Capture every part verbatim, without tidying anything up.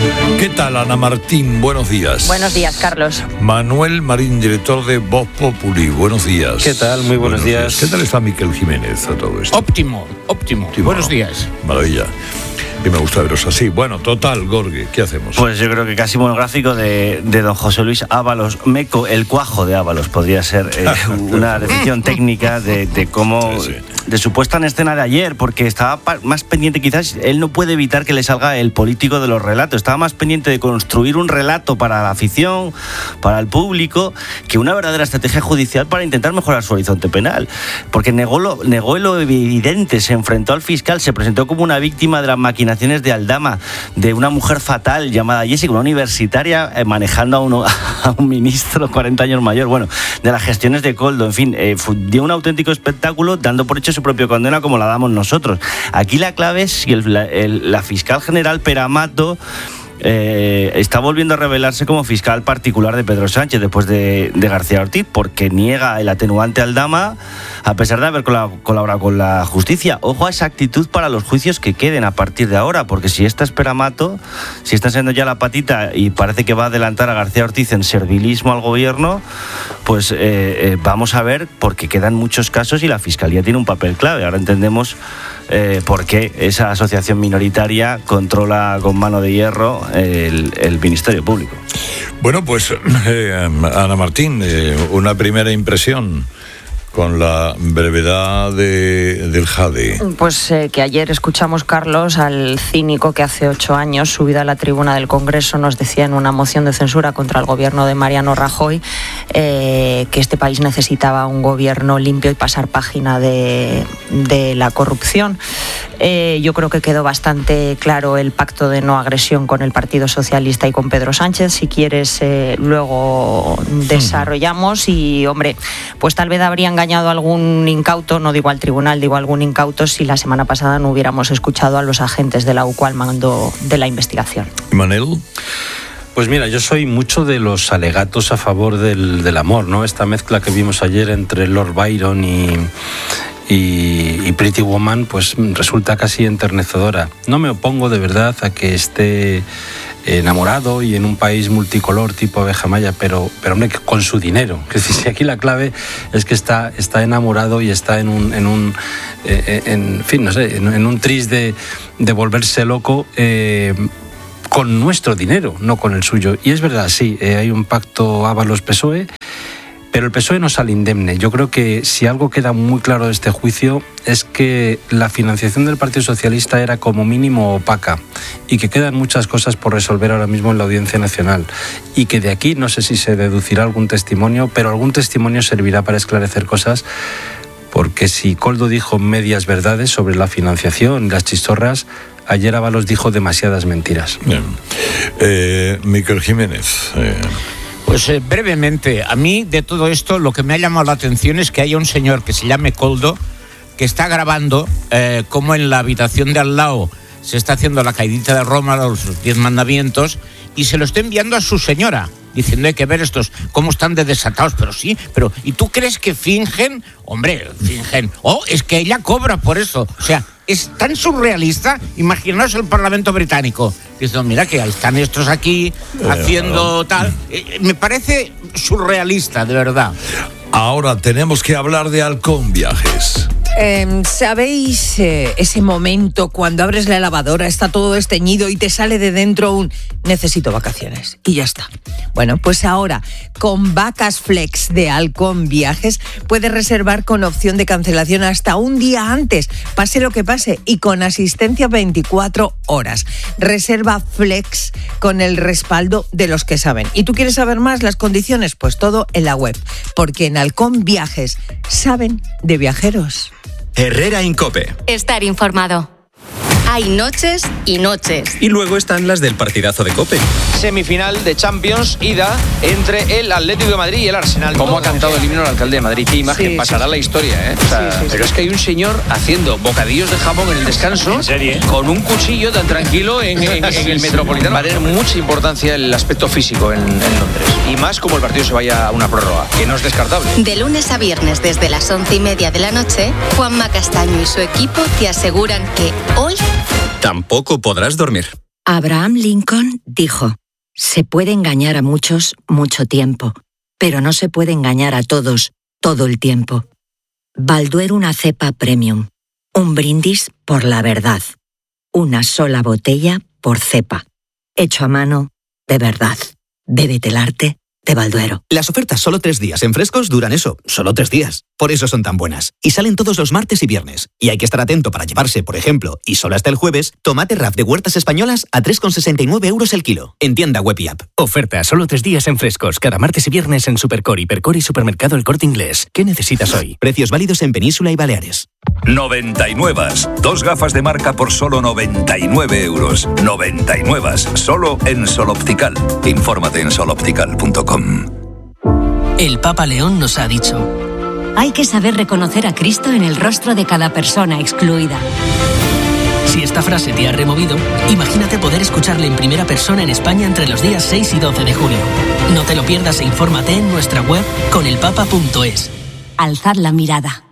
¿Qué tal, Ana Martín? Buenos días. Buenos días, Carlos. Manuel Marín, director de Voz Populi. Buenos días. ¿Qué tal? Muy buenos, buenos días. días. ¿Qué tal está Miquel Jiménez a todo esto? Óptimo, óptimo. óptimo. Buenos días. Maravilla. Y me gusta veros así. Bueno, total, Gorge, ¿qué hacemos? Pues yo creo que casi monográfico de, de don José Luis Ábalos Meco, el cuajo de Ábalos, podría ser eh, una definición técnica de, de cómo... Sí, sí. De su puesta en escena de ayer, porque estaba más pendiente, quizás él no puede evitar que le salga el político de los relatos, estaba más pendiente de construir un relato para la afición, para el público, que una verdadera estrategia judicial para intentar mejorar su horizonte penal, porque negó lo, negó lo evidente, se enfrentó al fiscal, se presentó como una víctima de las maquinaciones de Aldama, de una mujer fatal llamada Jessica, una universitaria eh, manejando a, uno, a un ministro cuarenta años mayor, bueno, de las gestiones de Koldo, en fin, eh, dio un auténtico espectáculo, dando por hecho su propia condena como la damos nosotros. Aquí la clave es si el, el, la fiscal general Peramato Eh, está volviendo a revelarse como fiscal particular de Pedro Sánchez después de, de García Ortiz, porque niega el atenuante Aldama a pesar de haber colaborado con la justicia. Ojo a esa actitud para los juicios que queden a partir de ahora, porque si esta es Peramato, si está siendo ya la patita y parece que va a adelantar a García Ortiz en servilismo al gobierno, pues eh, eh, vamos a ver, porque quedan muchos casos y la fiscalía tiene un papel clave. Ahora entendemos eh, por qué esa asociación minoritaria controla con mano de hierro El, el Ministerio Público. Bueno, pues eh, Ana Martín, eh, una primera impresión con la brevedad de, del Jade. Pues eh, que ayer escuchamos, Carlos, al cínico que hace ocho años, subido a la tribuna del Congreso, nos decía en una moción de censura contra el gobierno de Mariano Rajoy eh, que este país necesitaba un gobierno limpio y pasar página de, de la corrupción. Eh, yo creo que quedó bastante claro el pacto de no agresión con el Partido Socialista y con Pedro Sánchez. Si quieres, eh, luego desarrollamos y, hombre, pues tal vez habrían engañado a algún incauto, no digo al tribunal, digo algún incauto, si la semana pasada no hubiéramos escuchado a los agentes de la U C U al mando de la investigación. Manel. Pues mira, yo soy mucho de los alegatos a favor del, del amor, ¿no? Esta mezcla que vimos ayer entre Lord Byron y, y, y Pretty Woman, pues resulta casi enternecedora. No me opongo de verdad a que esté enamorado y en un país multicolor tipo abeja maya, pero, pero hombre, con su dinero. Es decir, si aquí la clave es que está, está enamorado y está en un, en un eh, en fin, no sé, en, en un tris de, de volverse loco eh, con nuestro dinero, no con el suyo. Y es verdad, sí, eh, hay un pacto Ábalos-P S O E, pero el P S O E no sale indemne. Yo creo que si algo queda muy claro de este juicio es que la financiación del Partido Socialista era como mínimo opaca y que quedan muchas cosas por resolver ahora mismo en la Audiencia Nacional y que de aquí no sé si se deducirá algún testimonio, pero algún testimonio servirá para esclarecer cosas, porque si Koldo dijo medias verdades sobre la financiación y las chistorras, ayer Ábalos dijo demasiadas mentiras. Bien. Eh, Miquel Jiménez. Eh... Pues eh, brevemente, a mí de todo esto lo que me ha llamado la atención es que haya un señor que se llame Koldo que está grabando eh, cómo en la habitación de al lado se está haciendo la caidita de Roma, los diez mandamientos, y se lo está enviando a su señora, diciendo hay que ver estos cómo están de desatados. Pero sí, pero ¿y tú crees que fingen? Hombre, fingen. Oh, es que ella cobra por eso. O sea, es tan surrealista. Imaginaos el Parlamento británico diciendo, mira que están estos aquí haciendo tal. Eh, me parece surrealista, de verdad. Ahora tenemos que hablar de Halcón Viajes. Eh, ¿Sabéis eh, ese momento cuando abres la lavadora, está todo desteñido y te sale de dentro un necesito vacaciones? Y ya está. Bueno, pues ahora con Vacas Flex de Halcón Viajes puedes reservar con opción de cancelación hasta un día antes, pase lo que pase, y con asistencia veinticuatro horas. Reserva Flex con el respaldo de los que saben. ¿Y tú quieres saber más las condiciones? Pues todo en la web, porque en Halcón Viajes saben de viajeros. Herrera Incope. Estar informado. Hay noches y noches. Y luego están las del partidazo de COPE. Semifinal de Champions, ida entre el Atlético de Madrid y el Arsenal. ¿Cómo ha cantado el himno al alcalde de Madrid? Qué imagen, sí, pasará sí, la historia, ¿eh? O sea, sí, sí, pero sí. Es que hay un señor haciendo bocadillos de jamón en el descanso. ¿En serio? Con un cuchillo tan tranquilo en, en, en el Metropolitano. Va a tener mucha importancia el aspecto físico en, en Londres. Y más como el partido se vaya a una prórroga, que no es descartable. De lunes a viernes desde las once y media de la noche, Juanma Castaño y su equipo te aseguran que hoy tampoco podrás dormir. Abraham Lincoln dijo: se puede engañar a muchos mucho tiempo, pero no se puede engañar a todos todo el tiempo. Balduero, una cepa premium. Un brindis por la verdad. Una sola botella por cepa. Hecho a mano, de verdad. Bébete el arte de Balduero. Las ofertas solo tres días en Frescos duran eso, solo tres días. Por eso son tan buenas. Y salen todos los martes y viernes. Y hay que estar atento para llevarse, por ejemplo, y solo hasta el jueves, tomate R A F de Huertas Españolas a tres con sesenta y nueve euros el kilo. En tienda web y app. Oferta solo tres días en Frescos, cada martes y viernes en Supercor, Hipercor y Supermercado El Corte Inglés. ¿Qué necesitas hoy? Precios válidos en Península y Baleares. noventa y nueve. Dos gafas de marca por solo noventa y nueve euros. noventa y nueve. Solo en Sol Optical. Infórmate en sol optical punto com. El Papa León nos ha dicho: hay que saber reconocer a Cristo en el rostro de cada persona excluida. Si esta frase te ha removido, imagínate poder escucharle en primera persona en España entre los días seis y doce de julio. No te lo pierdas e infórmate en nuestra web con el papa punto es. Alzad la mirada.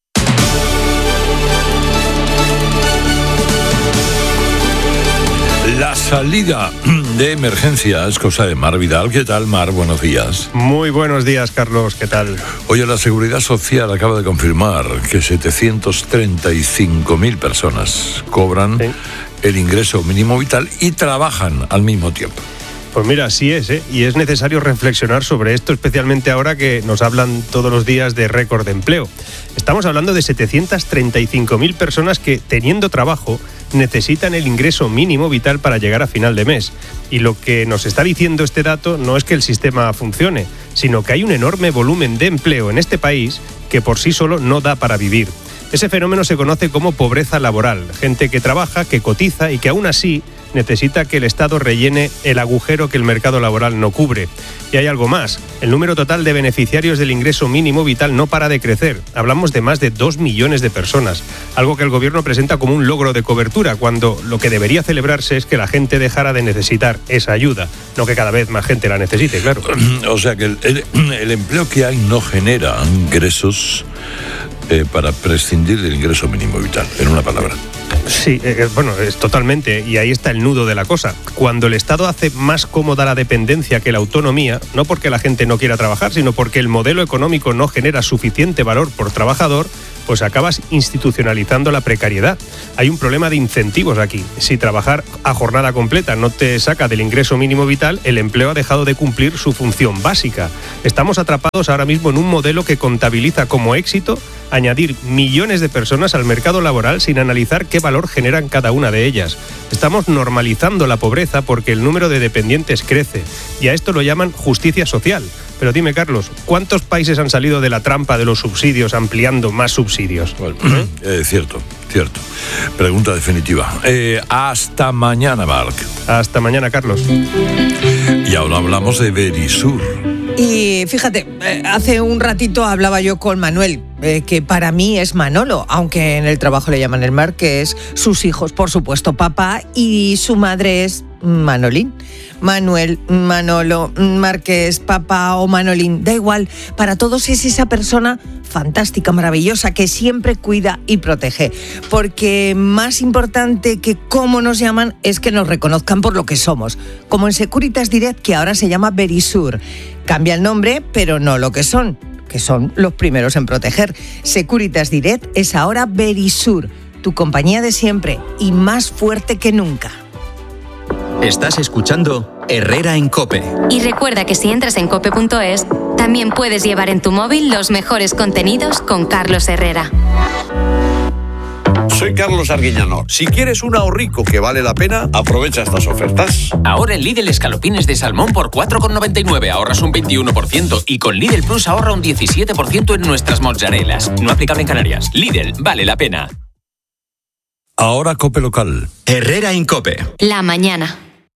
La salida de emergencia es cosa de Mar Vidal. ¿Qué tal, Mar? Buenos días. Muy buenos días, Carlos. ¿Qué tal? Oye, la Seguridad Social acaba de confirmar que setecientos treinta y cinco mil personas cobran ¿sí? el ingreso mínimo vital y trabajan al mismo tiempo. Pues mira, así es, ¿eh? Y es necesario reflexionar sobre esto, especialmente ahora que nos hablan todos los días de récord de empleo. Estamos hablando de setecientos treinta y cinco mil personas que, teniendo trabajo, necesitan el ingreso mínimo vital para llegar a final de mes. Y lo que nos está diciendo este dato no es que el sistema funcione, sino que hay un enorme volumen de empleo en este país que por sí solo no da para vivir. Ese fenómeno se conoce como pobreza laboral, gente que trabaja, que cotiza y que aún así necesita que el Estado rellene el agujero que el mercado laboral no cubre. Y hay algo más, el número total de beneficiarios del ingreso mínimo vital no para de crecer. Hablamos de más de dos millones de personas, algo que el gobierno presenta como un logro de cobertura, cuando lo que debería celebrarse es que la gente dejara de necesitar esa ayuda, no que cada vez más gente la necesite, claro. O sea que el, el, el empleo que hay no genera ingresos eh, para prescindir del ingreso mínimo vital, en una palabra. Sí, eh, bueno, es totalmente, y ahí está el nudo de la cosa. Cuando el Estado hace más cómoda la dependencia que la autonomía, no porque la gente no quiera trabajar, sino porque el modelo económico no genera suficiente valor por trabajador, pues acabas institucionalizando la precariedad. Hay un problema de incentivos aquí. Si trabajar a jornada completa no te saca del ingreso mínimo vital, el empleo ha dejado de cumplir su función básica. Estamos atrapados ahora mismo en un modelo que contabiliza como éxito añadir millones de personas al mercado laboral sin analizar qué valor generan cada una de ellas. Estamos normalizando la pobreza porque el número de dependientes crece, y a esto lo llaman justicia social. Pero dime, Carlos, ¿cuántos países han salido de la trampa de los subsidios ampliando más subsidios? Bueno, ¿eh? Eh, cierto, cierto. Pregunta definitiva. Eh, hasta mañana, Marc. Hasta mañana, Carlos. Y ahora hablamos de Verisur. Y fíjate, hace un ratito hablaba yo con Manuel, eh, que para mí es Manolo, aunque en el trabajo le llaman el Marqués, sus hijos, por supuesto, papá, y su madre es Manolín. Manuel, Manolo, Marqués, papá o Manolín, da igual, para todos es esa persona fantástica, maravillosa, que siempre cuida y protege, porque más importante que cómo nos llaman es que nos reconozcan por lo que somos, como en Securitas Direct, que ahora se llama Verisur. Cambia el nombre, pero no lo que son, que son los primeros en proteger. Securitas Direct es ahora Verisur, tu compañía de siempre y más fuerte que nunca. Estás escuchando Herrera en COPE. Y recuerda que si entras en cope punto es, también puedes llevar en tu móvil los mejores contenidos con Carlos Herrera. Soy Carlos Arguiñano. Si quieres un ahorrico que vale la pena, aprovecha estas ofertas. Ahora en Lidl escalopines de salmón por cuatro con noventa y nueve ahorras un veintiuno por ciento y con Lidl Plus ahorra un diecisiete por ciento en nuestras mozzarelas. No aplicable en Canarias. Lidl, vale la pena. Ahora COPE local. Herrera en COPE. La mañana.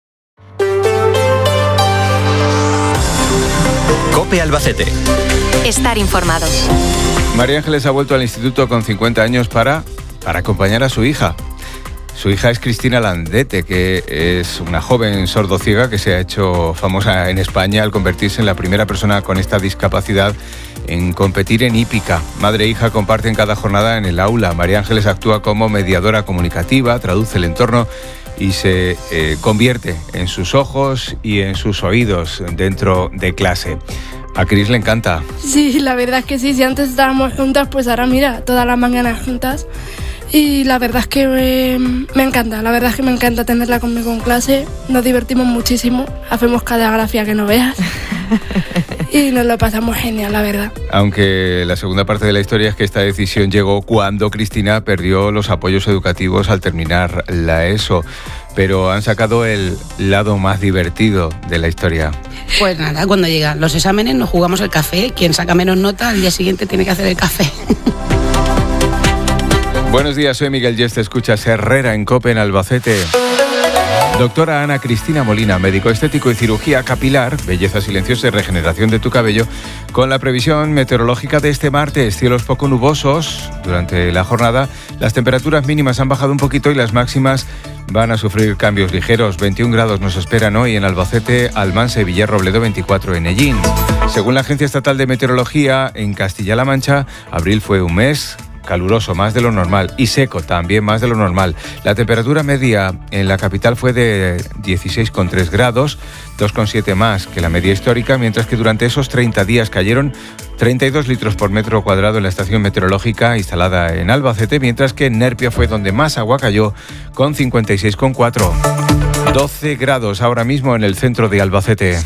COPE Albacete. Estar informado. María Ángeles ha vuelto al instituto con cincuenta años para, para acompañar a su hija. Su hija es Cristina Landete, que es una joven sordociega que se ha hecho famosa en España al convertirse en la primera persona con esta discapacidad en competir en hípica. Madre e hija comparten cada jornada en el aula. María Ángeles actúa como mediadora comunicativa, traduce el entorno y se eh, convierte en sus ojos y en sus oídos dentro de clase. A Cris le encanta. Sí, la verdad es que sí, si antes estábamos juntas, pues ahora mira, todas las mañanas juntas. Y la verdad es que me, me encanta, la verdad es que me encanta tenerla conmigo en clase. Nos divertimos muchísimo, hacemos cada grafía que no veas y nos lo pasamos genial, la verdad. Aunque la segunda parte de la historia es que esta decisión llegó cuando Cristina perdió los apoyos educativos al terminar la ESO. Pero han sacado el lado más divertido de la historia. Pues nada, cuando llegan los exámenes nos jugamos el café. Quien saca menos nota al día siguiente tiene que hacer el café. Buenos días, soy Miguel Yeste, escuchas Herrera en COPE en Albacete. Doctora Ana Cristina Molina, médico estético y cirugía capilar, belleza silenciosa y regeneración de tu cabello, con la previsión meteorológica de este martes, cielos poco nubosos. Durante la jornada, las temperaturas mínimas han bajado un poquito y las máximas van a sufrir cambios ligeros. veintiún grados nos esperan hoy en Albacete, Almansa y Villarrobledo, veinticuatro en Ellín. Según la Agencia Estatal de Meteorología, en Castilla-La Mancha, abril fue un mes caluroso, más de lo normal, y seco, también más de lo normal. La temperatura media en la capital fue de dieciséis coma tres grados, dos coma siete más que la media histórica, mientras que durante esos treinta días cayeron treinta y dos litros por metro cuadrado en la estación meteorológica instalada en Albacete, mientras que en Nerpia fue donde más agua cayó, con cincuenta y seis coma cuatro. doce grados ahora mismo en el centro de Albacete.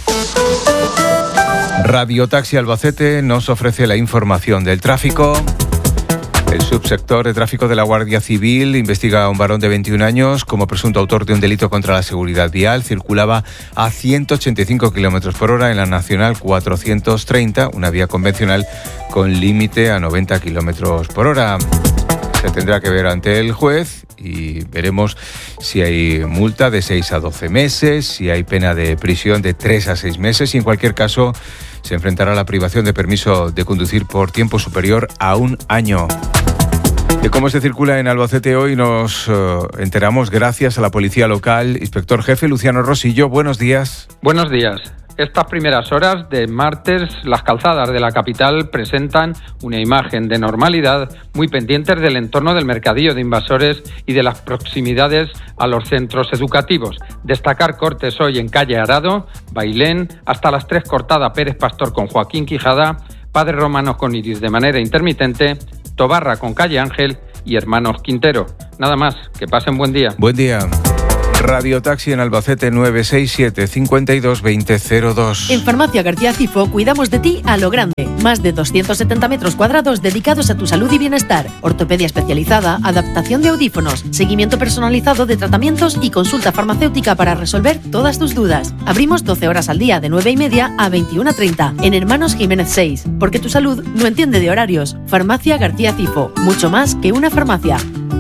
Radio Taxi Albacete nos ofrece la información del tráfico. El subsector de tráfico de la Guardia Civil investiga a un varón de veintiún años como presunto autor de un delito contra la seguridad vial. Circulaba a ciento ochenta y cinco kilómetros por hora en la Nacional cuatrocientos treinta, una vía convencional con límite a noventa kilómetros por hora. Se tendrá que ver ante el juez y veremos si hay multa de seis a doce meses, si hay pena de prisión de tres a seis meses y en cualquier caso se enfrentará a la privación de permiso de conducir por tiempo superior a un año. De cómo se circula en Albacete hoy nos uh, enteramos gracias a la policía local. Inspector jefe Luciano Rosillo, buenos días. Buenos días. Estas primeras horas de martes, las calzadas de la capital presentan una imagen de normalidad muy pendientes del entorno del mercadillo de Invasores y de las proximidades a los centros educativos. Destacar cortes hoy en calle Arado, Bailén, hasta las tres Cortada Pérez Pastor con Joaquín Quijada, Padre Romanos con Iris de manera intermitente, Tobarra con calle Ángel y Hermanos Quintero. Nada más, que pasen buen día. Buen día. Radio Taxi en Albacete nueve seis siete, cinco dos dos cero cero dos. En Farmacia García Cifo cuidamos de ti a lo grande. Más de doscientos setenta metros cuadrados dedicados a tu salud y bienestar. Ortopedia especializada, adaptación de audífonos, seguimiento personalizado de tratamientos y consulta farmacéutica para resolver todas tus dudas. Abrimos doce horas al día de nueve y media a veintiuna treinta en Hermanos Jiménez seis. Porque tu salud no entiende de horarios. Farmacia García Cifo. Mucho más que una farmacia.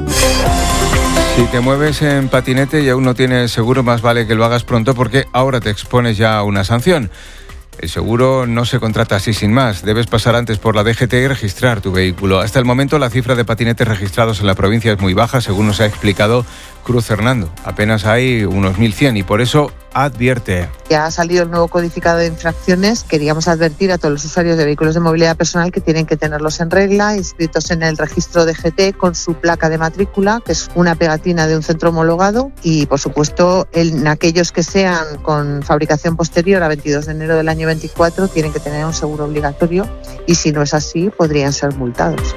Si te mueves en patinete y aún no tienes seguro, más vale que lo hagas pronto porque ahora te expones ya a una sanción. El seguro no se contrata así sin más. Debes pasar antes por la D G T y registrar tu vehículo. Hasta el momento la cifra de patinetes registrados en la provincia es muy baja, según nos ha explicado Cruz Hernando. Apenas hay unos mil cien y por eso advierte. Ya ha salido el nuevo codificado de infracciones. Queríamos advertir a todos los usuarios de vehículos de movilidad personal que tienen que tenerlos en regla, inscritos en el registro D G T con su placa de matrícula, que es una pegatina de un centro homologado, y por supuesto en aquellos que sean con fabricación posterior a veintidós de enero del año veinticuatro tienen que tener un seguro obligatorio y si no es así podrían ser multados.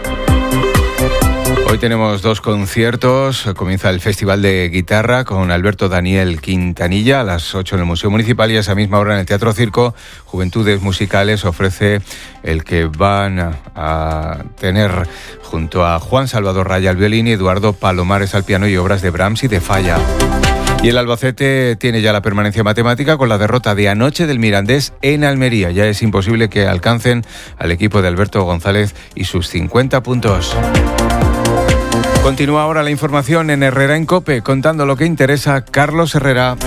Hoy tenemos dos conciertos. Comienza el Festival de Guitarra con Alberto Daniel Quintanilla a las ocho en el Museo Municipal y a esa misma hora en el Teatro Circo Juventudes Musicales ofrece el que van a, a tener junto a Juan Salvador Raya al violín y Eduardo Palomares al piano y obras de Brahms y de Falla. Y el Albacete tiene ya la permanencia matemática con la derrota de anoche del Mirandés en Almería. Ya es imposible que alcancen al equipo de Alberto González y sus cincuenta puntos. Continúa ahora la información en Herrera en COPE, contando lo que interesa Carlos Herrera.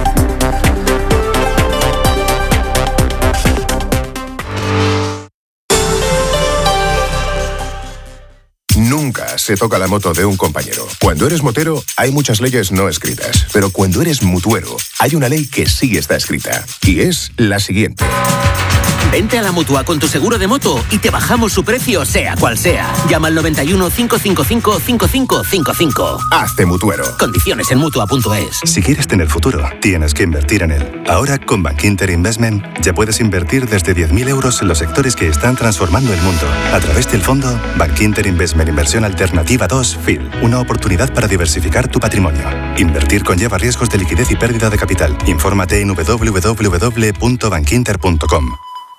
Nunca se toca la moto de un compañero. Cuando eres motero, hay muchas leyes no escritas. Pero cuando eres mutuero, hay una ley que sí está escrita. Y es la siguiente. Vente a la Mutua con tu seguro de moto y te bajamos su precio sea cual sea. Llama al noventa y uno, cinco cinco cinco, cinco cinco cinco cinco. Hazte mutuero. Condiciones en Mutua punto es. Si quieres tener futuro, tienes que invertir en él. Ahora con Bankinter Investment ya puedes invertir desde diez mil euros en los sectores que están transformando el mundo. A través del fondo Bankinter Investment Inversión Alternativa dos F I L. Una oportunidad para diversificar tu patrimonio. Invertir conlleva riesgos de liquidez y pérdida de capital. Infórmate en doble u doble u doble u punto bankinter punto com.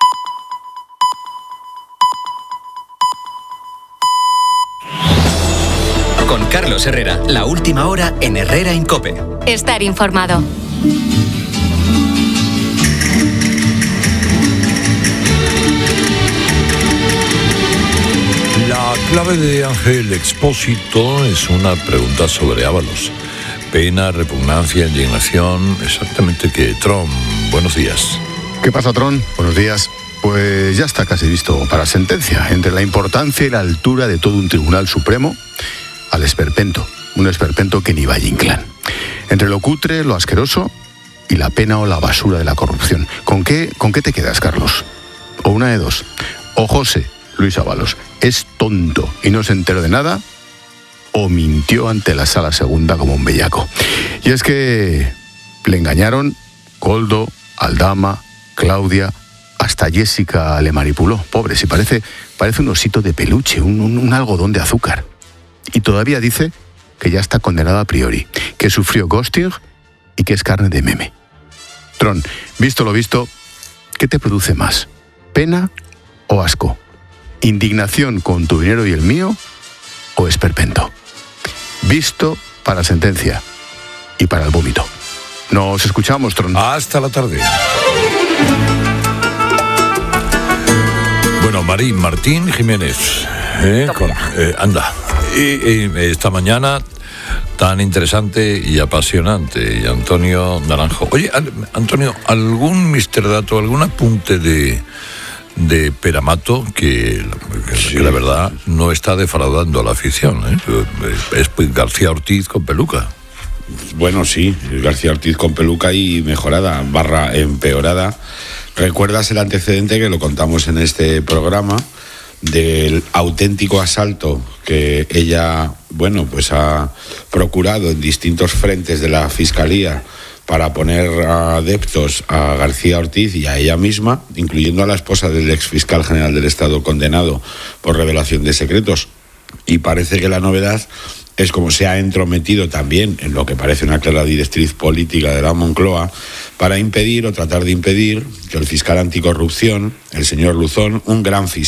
Con Carlos Herrera, la última hora en Herrera en COPE. Estar informado. La clave de Ángel Expósito es una pregunta sobre Ábalos. Pena, repugnancia, indignación, exactamente qué. Tron, buenos días. ¿Qué pasa, Tron? Buenos días. Pues ya está casi visto para sentencia. Entre la importancia y la altura de todo un tribunal supremo, al esperpento, un esperpento que ni Valle Inclán. Entre lo cutre, lo asqueroso y la pena o la basura de la corrupción. ¿Con qué, con qué te quedas, Carlos? O una de dos. O José Luis Ábalos es tonto y no se enteró de nada, o mintió ante la sala segunda como un bellaco. Y es que le engañaron Koldo, Aldama, Claudia, hasta Jessica le manipuló. Pobre, si parece, parece un osito de peluche, un, un, un algodón de azúcar. Y todavía dice que ya está condenado a priori, que sufrió ghosting y que es carne de meme. Tron, visto lo visto, ¿qué te produce más? ¿Pena o asco? ¿Indignación con tu dinero y el mío o esperpento? Visto para sentencia y para el vómito. Nos escuchamos, Tron. Hasta la tarde. Bueno, Marín Martín Jiménez. ¿eh? Con, eh, anda. Y, y esta mañana tan interesante y apasionante. Y Antonio Naranjo. Oye, Antonio, ¿algún mister dato, algún apunte de, de Peramato que, que, sí. que la verdad no está defraudando a la afición? ¿eh? Es García Ortiz con peluca. Bueno, sí, García Ortiz con peluca y mejorada, barra empeorada. ¿Recuerdas el antecedente que lo contamos en este programa del auténtico asalto que ella, bueno, pues ha procurado en distintos frentes de la Fiscalía para poner adeptos a García Ortiz y a ella misma, incluyendo a la esposa del exfiscal general del Estado condenado por revelación de secretos? Y parece que la novedad es como se ha entrometido también en lo que parece una clara directriz política de la Moncloa para impedir o tratar de impedir que el fiscal anticorrupción, el señor Luzón, un gran fiscal